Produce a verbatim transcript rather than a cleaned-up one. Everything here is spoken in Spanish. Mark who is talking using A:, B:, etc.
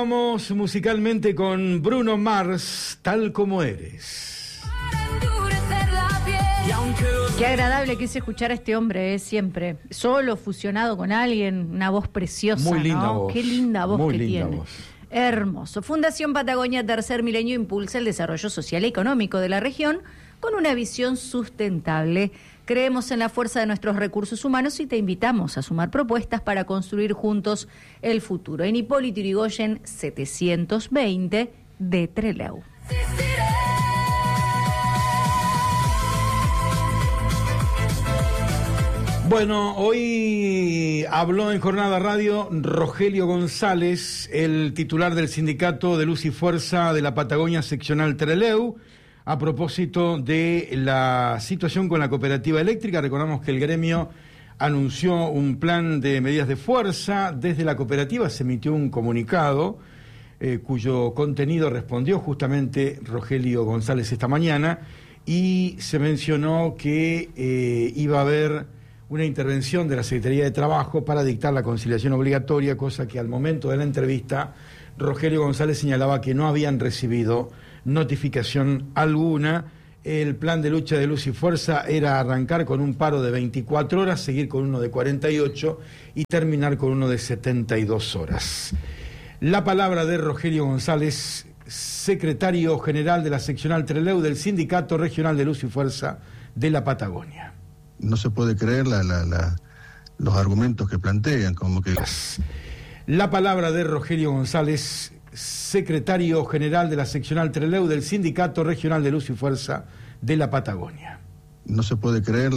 A: Vamos musicalmente con Bruno Mars, Tal Como Eres.
B: Qué agradable que es escuchar a este hombre, eh, siempre. Solo, fusionado con alguien, una voz preciosa.
A: Muy linda
B: ¿no?
A: voz.
B: Qué linda voz
A: Muy
B: que
A: linda
B: tiene.
A: Voz.
B: Hermoso. Fundación Patagonia Tercer Milenio impulsa el desarrollo social y económico de la región con una visión sustentable. Creemos en la fuerza de nuestros recursos humanos y te invitamos a sumar propuestas para construir juntos el futuro. En Hipólito Yrigoyen setecientos veinte de Trelew.
A: Bueno, hoy habló en Jornada Radio Rogelio González, el titular del Sindicato de Luz y Fuerza de la Patagonia Seccional Trelew, a propósito de la situación con la cooperativa eléctrica. Recordamos que el gremio anunció un plan de medidas de fuerza. Desde la cooperativa se emitió un comunicado eh, cuyo contenido respondió justamente Rogelio González esta mañana, y se mencionó que eh, iba a haber una intervención de la Secretaría de Trabajo para dictar la conciliación obligatoria, cosa que al momento de la entrevista Rogelio González señalaba que no habían recibido notificación alguna. El plan de lucha de Luz y Fuerza era arrancar con un paro de veinticuatro horas, seguir con uno de cuarenta y ocho y terminar con uno de setenta y dos horas. La palabra de Rogelio González, secretario general de la seccional Trelew del Sindicato Regional de Luz y Fuerza de la Patagonia.
C: No se puede creer la, la, la, los argumentos que plantean, como que...
A: La palabra de Rogelio González, secretario general de la seccional Trelew del Sindicato Regional de Luz y Fuerza de la Patagonia.
C: No se puede creer